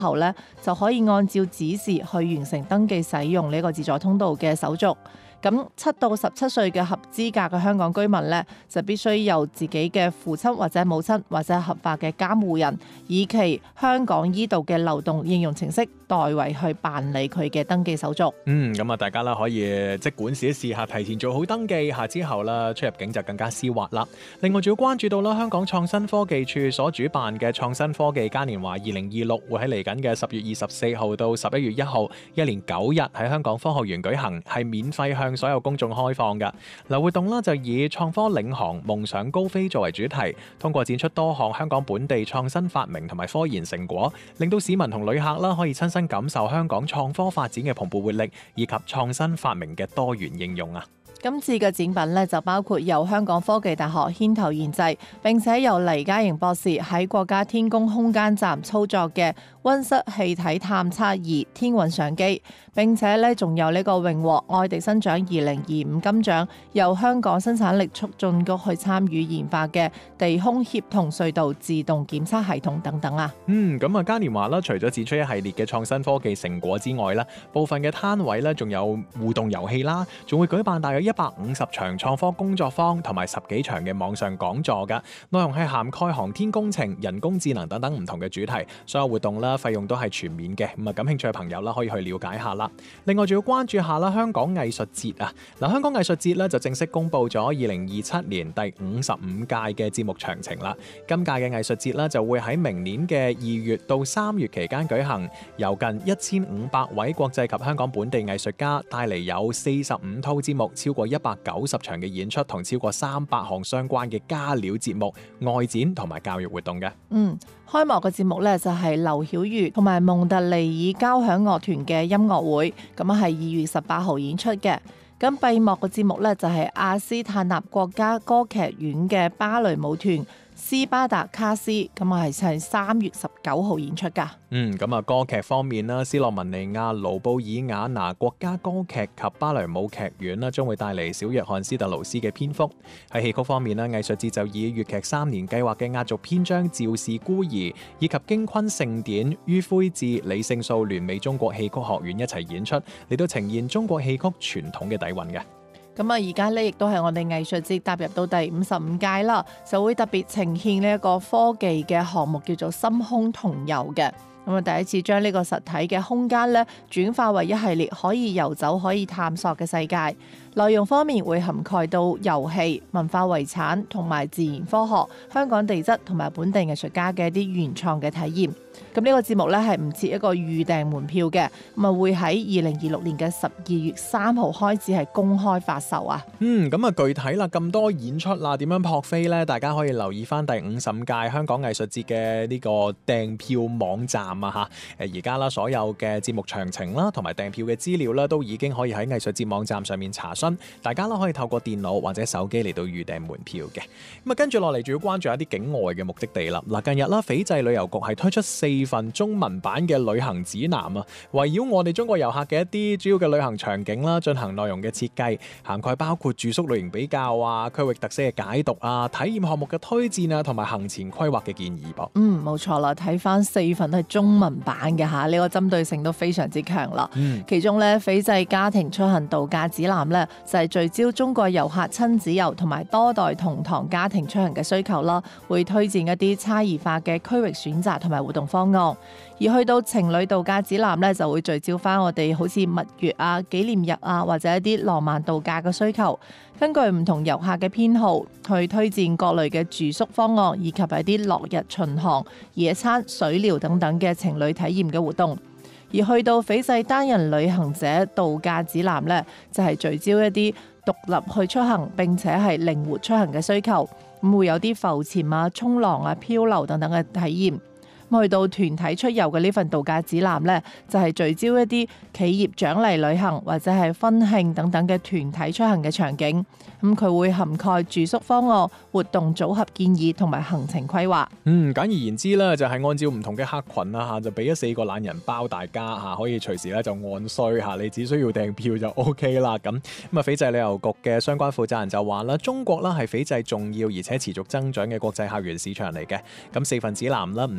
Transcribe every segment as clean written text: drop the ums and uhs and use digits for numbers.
後咧，就可以按照指示去完成登記使用呢個自助通道嘅手續。咁7到17歲嘅合資格嘅香港居民咧，就必須由自己嘅父親或者母親或者合法嘅監護人，以其香港依度嘅流動應用程式代為去辦理佢嘅登記手續。 咁啊，大家啦可以即管試一試下，提前做好登記下之後啦，出入境就更加絲滑啦。另外仲要關注到啦，香港創新科技處所主辦嘅創新科技嘉年華2026會喺嚟緊嘅10月24號到11月1號，一連9日喺香港科學園舉行，係免費向所有公眾開放嘅。活動啦就以創科領航、夢想高飛作為主題，通過展出多項香港本地創新發明同埋科研成果，令到市民同旅客啦可以親身感受香港創科發展嘅蓬勃活力，以及創新發明嘅多元應用啊！ 今次嘅展品咧就包括由香港科技大學牽頭研製，並且由黎嘉瑩博士喺國家天宮空間站操作嘅溫室氣體探測儀天韻相機，並且咧仲有呢個榮獲愛迪生獎2025金獎，由香港生產力促進局去參與研發嘅地空協同隧道自動檢測系統等等啊。 咁啊嘉年華啦，除咗展出一系列嘅創新科技成果之外啦，部分嘅攤位咧仲有互動遊戲啦，仲會舉辦大約150場創科工作坊同埋10幾場嘅網上講座㗎，內容係涵蓋航天工程、人工智能等等唔同嘅主題，所有活動啦費用都係全免嘅，咁啊感興趣嘅朋友啦可以去了解下啦。另外仲要關注下啦香港藝術節啊，香港藝術節咧就正式公布咗2027年第55屆嘅節目詳情啦。今屆嘅藝術節咧就會喺明年嘅2月到3月期間舉行，由近1500位國際及香港本地藝術家帶嚟有45套節目，超過190場嘅演出同超過300項相關嘅加料節目、外展同埋教育活動嘅。 開幕嘅節目咧就係劉曉瑜同埋蒙特利爾交響樂團嘅音樂會，咁係2月18號演出嘅。咁閉幕嘅節目咧就係阿斯塔納國家歌劇院嘅芭蕾舞團斯巴達卡斯，咁係3月19號演出㗎。 咁啊歌劇方面啦，斯洛文尼亞盧布爾雅拿國家歌劇及芭蕾舞劇院啦，將會帶嚟小約翰斯特勞斯嘅編曲。喺戲曲方面啦，藝術節就以粵劇3年計劃嘅壓軸篇章《趙氏孤兒》以及京昆盛典于魁智、李勝素聯美中國戲曲學院一齊演出，嚟到呈現中國戲曲傳統嘅底蘊嘅。 咁啊，而家呢亦都係我哋藝術節踏入到第55屆啦，就會特別呈現呢一個科技嘅項目，叫做深空同遊嘅。咁啊，第一次將呢個實體嘅空間咧轉化為一系列可以遊走、可以探索嘅世界。內容方面會涵蓋到遊戲、文化遺產同埋自然科學、香港地質同埋本地藝術家嘅一啲原創嘅體驗。咁呢個節目咧係唔設一個預訂門票嘅，咁啊會喺2026年嘅12月3號開始係公開發售啊。 咁啊具體啦，咁多演出啦，點樣撲飛呢？大家可以留意翻第55屆香港藝術節嘅呢個訂票網站啊嚇。而家啦，所有嘅節目詳情啦，同埋訂票嘅資料啦，都已經可以喺藝術節網站上面查詢。大家啦可以透過電腦或者手機嚟到預訂門票嘅。咁啊跟住落嚟，仲要關注一啲境外嘅目的地啦。近日啦，斐濟旅遊局係推出4份中文版嘅旅行指南啊，圍繞我哋中國遊客嘅一啲主要嘅旅行場景啦，進行內容嘅設計，涵蓋包括住宿類型比較啊、區域特色嘅解讀啊、體驗項目嘅推薦啊，同埋行前規劃嘅建議噃。 冇錯啦，睇翻4份都係中文版嘅嚇，呢個針對性都非常之強啦。其中咧，斐濟家庭出行度假指南咧就係聚焦中國遊客親子遊同埋多代同堂家庭出行嘅需求啦，會推薦一啲差異化嘅區域選擇同埋活動方案。而去到情侶度假指南咧，就會聚焦翻我哋好似蜜月啊、紀念日啊，或者一啲浪漫度假嘅需求，根據唔同遊客嘅偏好去推薦各類嘅住宿方案，以及一啲落日巡航、野餐、水療等等嘅情侶體驗嘅活動。而去到斐濟單人旅行者度假指南咧，就係聚焦一啲獨立去出行並且係靈活出行嘅需求，咁會有啲浮潛啊、衝浪啊、漂流等等嘅體驗。去到團體出遊嘅呢份度假指南呢，就係聚焦一啲企業獎勵旅行或者係婚慶等等嘅團體出行嘅場景。咁佢會涵蓋住宿方案、活動組合建議同埋行程規劃。 簡而言之咧，就係按照唔同嘅客群啦嚇，就俾咗4個懶人包大家嚇，可以隨時咧就按需嚇，你只需要訂票就 OK 啦。咁啊，斐濟旅遊局嘅相關負責人就話啦，中國啦係斐濟重要而且持續增長嘅國際客源市場嚟嘅。咁4份指南啦，唔單止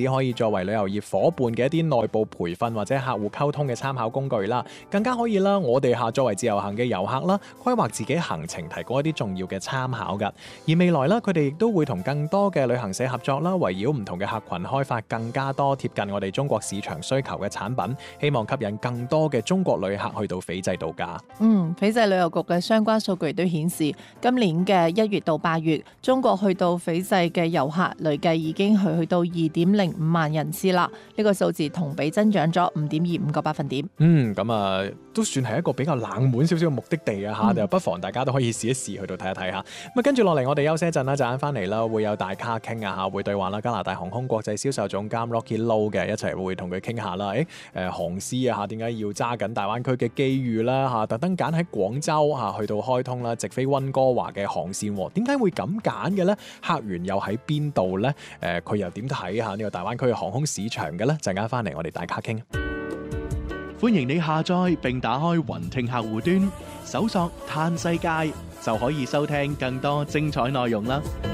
止可以作為旅遊業夥伴嘅一啲內部培訓或者客戶溝通嘅參考工具啦，更加可以啦，我哋作為自由行嘅遊客啦，規劃自己行程，提供一啲重要嘅參考㗎。而未來啦，佢哋亦都會同更多嘅旅行社合作啦，圍繞唔同嘅客群開發更加多貼近我哋中國市場需求嘅產品，希望吸引更多嘅中國旅客去到斐濟度假。 斐濟旅遊局嘅相關數據都顯示，今年嘅1月到8月，中國去到斐濟嘅遊客累計已經去到2.05萬人次啦。呢個數字同比增長咗5.25個百分點。 咁都算係一個比較冷門少少嘅目的地啊，就不妨大家都可以試一試去到睇一睇嚇。咁跟住落嚟，我哋休息一陣啦，陣間翻嚟啦，會有大咖傾啊，會對話啦，加拿大航空國際銷售總監 Rocky Low 嘅，一齊會同佢傾下啦。航司啊，點解要揸緊大灣區嘅機遇啦？特登揀喺廣州去到開通啦，直飛溫哥華嘅航線喎，點解會咁揀嘅呢？客源又喺邊度呢？佢又點睇下呢個大灣區嘅航空市場嘅呢？陣間翻嚟，我哋大咖傾。 歡迎你下載並打開雲聽客戶端，搜索嘆世界就可以收聽更多精彩內容啦。